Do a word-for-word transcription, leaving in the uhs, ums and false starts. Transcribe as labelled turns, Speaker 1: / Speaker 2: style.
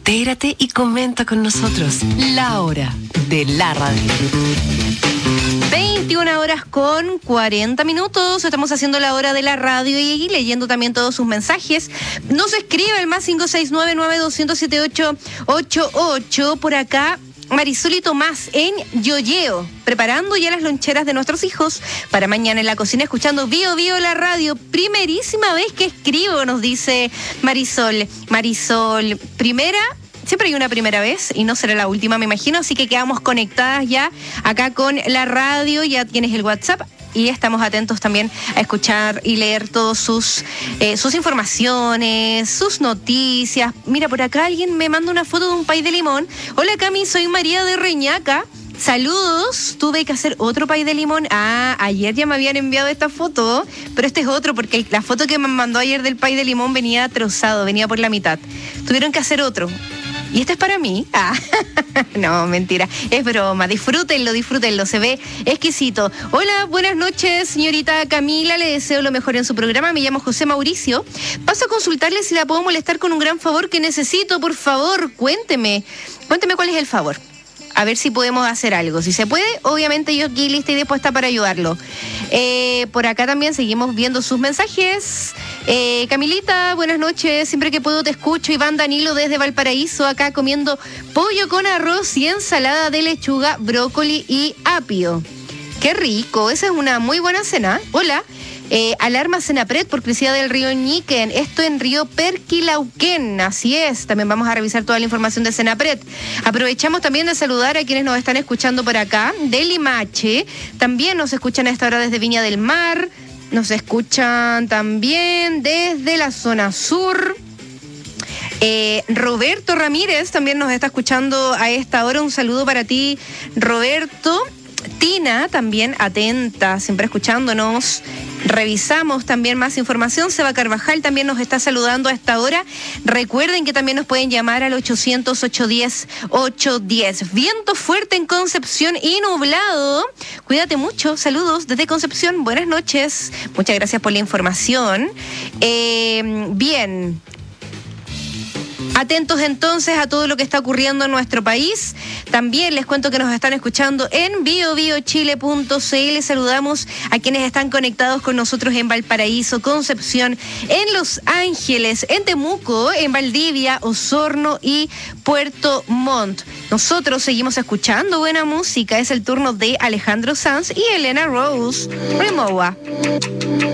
Speaker 1: Intégrate y comenta con nosotros. La hora de la radio.
Speaker 2: veintiuna horas con cuarenta minutos. Estamos haciendo la hora de la radio y leyendo también todos sus mensajes. Nos escribe el más cinco seis nueve nueve dos cero siete ocho ocho ocho. Por acá Marisol y Tomás en Yoyeo, preparando ya las loncheras de nuestros hijos para mañana en la cocina, escuchando Bio Bio la radio. Primerísima vez que escribo, nos dice Marisol. Marisol, primera, siempre hay una primera vez y no será la última, me imagino, así que quedamos conectadas ya acá con la radio, ya tienes el WhatsApp. Y estamos atentos también a escuchar y leer todas sus, eh, sus informaciones, sus noticias. Mira, por acá alguien me manda una foto de un pay de limón. Hola Cami, soy María de Reñaca. Saludos, tuve que hacer otro pay de limón. Ah, ayer ya me habían enviado esta foto, pero este es otro porque la foto que me mandó ayer del pay de limón venía trozado, venía por la mitad. Tuvieron que hacer otro. ¿Y este es para mí? Ah, no, mentira, es broma, disfrútenlo, disfrútenlo, se ve exquisito. Hola, buenas noches, señorita Camila, le deseo lo mejor en su programa, me llamo José Mauricio. Paso a consultarle si la puedo molestar con un gran favor que necesito, por favor, cuénteme, cuénteme cuál es el favor. A ver si podemos hacer algo. Si se puede, obviamente yo aquí lista y dispuesta para ayudarlo. Eh, por acá también seguimos viendo sus mensajes. Eh, Camilita, buenas noches. Siempre que puedo te escucho. Iván Danilo desde Valparaíso, acá comiendo pollo con arroz y ensalada de lechuga, brócoli y apio. Qué rico, esa es una muy buena cena. Hola. Eh, alarma Senapred por crecida del río Ñiquen, esto en río Perquilauquén, así es, también vamos a revisar toda la información de Senapred. Aprovechamos también de saludar a quienes nos están escuchando por acá, de Limache, también nos escuchan a esta hora desde Viña del Mar, nos escuchan también desde la zona sur. Eh, Roberto Ramírez también nos está escuchando a esta hora, un saludo para ti, Roberto. Tina también atenta, siempre escuchándonos. Revisamos también más información. Seba Carvajal también nos está saludando a esta hora. Recuerden que también nos pueden llamar al ochocientos, ochocientos diez, ochocientos diez. Viento fuerte en Concepción y nublado. Cuídate mucho. Saludos desde Concepción. Buenas noches. Muchas gracias por la información. Eh, bien. Atentos entonces a todo lo que está ocurriendo en nuestro país. También les cuento que nos están escuchando en bio bio chile punto c l. Saludamos a quienes están conectados con nosotros en Valparaíso, Concepción, en Los Ángeles, en Temuco, en Valdivia, Osorno y Puerto Montt. Nosotros seguimos escuchando buena música. Es el turno de Alejandro Sanz y Elena Rose. Remoa.